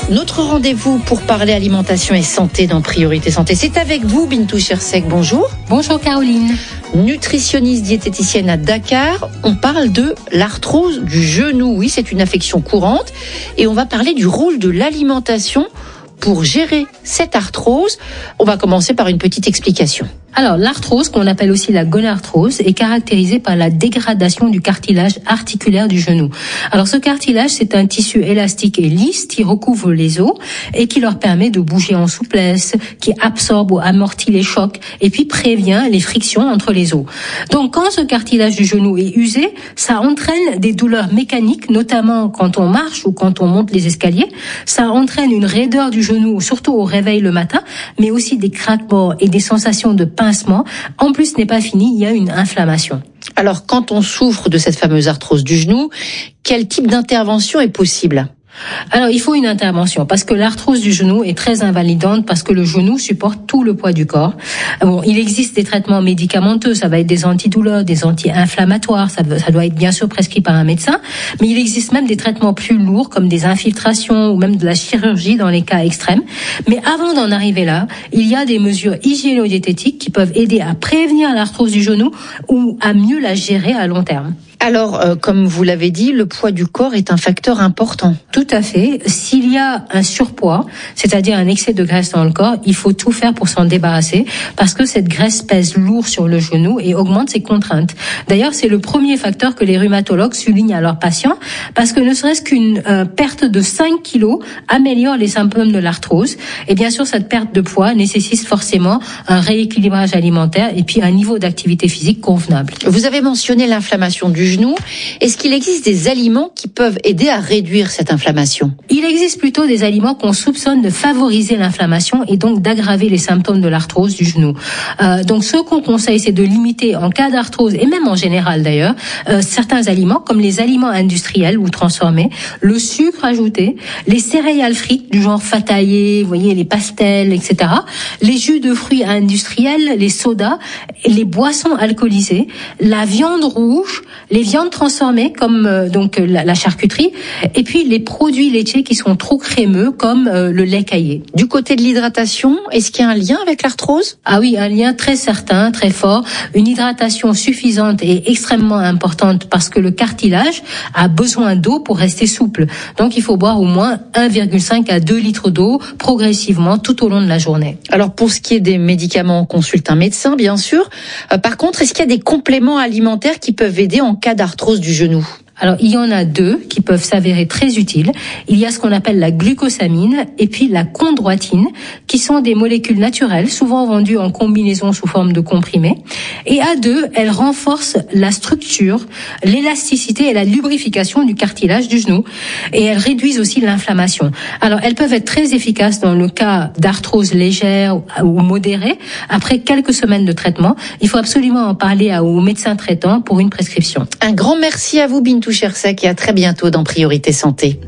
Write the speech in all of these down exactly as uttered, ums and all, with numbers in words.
Notre rendez-vous pour parler alimentation et santé dans Priorité Santé, c'est avec vous, Bintou Chersek. Bonjour. Bonjour Caroline. Nutritionniste diététicienne à Dakar, on parle de l'arthrose du genou. Oui, c'est une affection courante et on va parler du rôle de l'alimentation pour gérer cette arthrose. On va commencer par une petite explication. Alors, l'arthrose, qu'on appelle aussi la gonarthrose, est caractérisée par la dégradation du cartilage articulaire du genou. Alors, ce cartilage, c'est un tissu élastique et lisse qui recouvre les os et qui leur permet de bouger en souplesse, qui absorbe ou amortit les chocs et puis prévient les frictions entre les os. Donc, quand ce cartilage du genou est usé, ça entraîne des douleurs mécaniques, notamment quand on marche ou quand on monte les escaliers. Ça entraîne une raideur du genou, surtout au réveil le matin, mais aussi des craquements et des sensations de pincement. En plus, ce n'est pas fini, il y a une inflammation. Alors, quand on souffre de cette fameuse arthrose du genou, quel type d'intervention est possible ? Alors, il faut une intervention parce que l'arthrose du genou est très invalidante parce que le genou supporte tout le poids du corps. Bon, il existe des traitements médicamenteux, ça va être des antidouleurs, des anti-inflammatoires, ça, ça doit être bien sûr prescrit par un médecin, mais il existe même des traitements plus lourds comme des infiltrations ou même de la chirurgie dans les cas extrêmes. Mais avant d'en arriver là, il y a des mesures hygiéno-diététiques qui peuvent aider à prévenir l'arthrose du genou ou à mieux la gérer à long terme. Alors, euh, comme vous l'avez dit, le poids du corps est un facteur important. Tout à fait. S'il y a un surpoids, c'est-à-dire un excès de graisse dans le corps, il faut tout faire pour s'en débarrasser parce que cette graisse pèse lourd sur le genou et augmente ses contraintes. D'ailleurs, c'est le premier facteur que les rhumatologues soulignent à leurs patients parce que ne serait-ce qu'une euh, perte de cinq kilos améliore les symptômes de l'arthrose. Et bien sûr, cette perte de poids nécessite forcément un rééquilibrage alimentaire et puis un niveau d'activité physique convenable. Vous avez mentionné l'inflammation du genou. Est-ce qu'il existe des aliments qui peuvent aider à réduire cette inflammation ? Il existe plutôt des aliments qu'on soupçonne de favoriser l'inflammation et donc d'aggraver les symptômes de l'arthrose du genou. Euh, donc ce qu'on conseille, c'est de limiter en cas d'arthrose et même en général d'ailleurs, euh, certains aliments comme les aliments industriels ou transformés, le sucre ajouté, les céréales frites du genre fataillé, vous voyez les pastels, et cetera, les jus de fruits industriels, les sodas, les boissons alcoolisées, la viande rouge, les viandes transformées comme euh, donc la, la charcuterie et puis les produits laitiers qui sont trop crémeux comme euh, le lait caillé. Du côté de l'hydratation, est-ce qu'il y a un lien avec l'arthrose ? Ah oui, un lien très certain, très fort. Une hydratation suffisante est extrêmement importante parce que le cartilage a besoin d'eau pour rester souple. Donc il faut boire au moins un virgule cinq à deux litres d'eau progressivement tout au long de la journée. Alors pour ce qui est des médicaments, on consulte un médecin bien sûr. Euh, par contre, est-ce qu'il y a des compléments alimentaires qui peuvent aider en cas d'arthrose du genou ? Alors, il y en a deux qui peuvent s'avérer très utiles. Il y a ce qu'on appelle la glucosamine et puis la chondroïtine, qui sont des molécules naturelles, souvent vendues en combinaison sous forme de comprimés. Et à deux, elles renforcent la structure, l'élasticité et la lubrification du cartilage du genou. Et elles réduisent aussi l'inflammation. Alors, elles peuvent être très efficaces dans le cas d'arthrose légère ou modérée. Après quelques semaines de traitement, il faut absolument en parler au médecin traitant pour une prescription. Un grand merci à vous, Bintou Chersek, et à très bientôt dans Priorité Santé.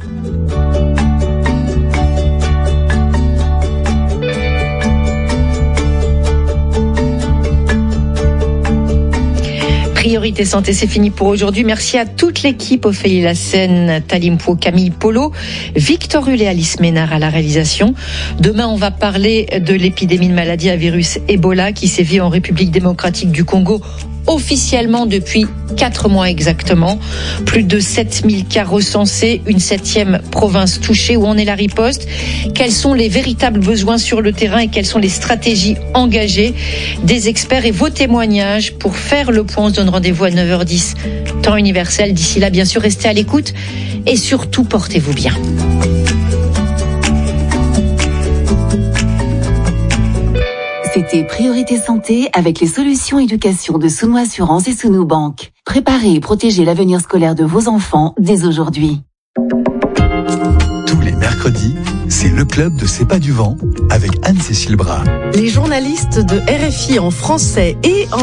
Priorité Santé, c'est fini pour aujourd'hui. Merci à toute l'équipe, Ophélie Lassène, Talim Pau, Camille Polo, Victor Hull et Alice Ménard à la réalisation. Demain, on va parler de l'épidémie de maladie à virus Ebola qui sévit en République démocratique du Congo officiellement depuis quatre mois exactement. Plus de sept mille cas recensés, une septième province touchée. Où en est la riposte ? Quels sont les véritables besoins sur le terrain et quelles sont les stratégies engagées des experts et vos témoignages pour faire le point? On se donne rendez-vous à neuf heures dix, temps universel. D'ici là, bien sûr, restez à l'écoute et surtout, portez-vous bien. C'était Priorité Santé avec les solutions éducation de Sounou Assurance et Sounou Banque. Préparez et protégez l'avenir scolaire de vos enfants dès aujourd'hui. Tous les mercredis, c'est le club de C'est pas du vent avec Anne-Cécile Bras. Les journalistes de R F I en français et en